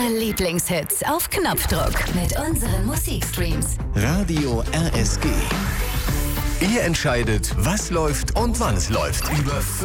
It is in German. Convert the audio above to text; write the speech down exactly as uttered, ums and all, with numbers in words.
Eure Lieblingshits auf Knopfdruck mit unseren Musikstreams. Radio R S G. Ihr entscheidet, was läuft und wann es läuft. Über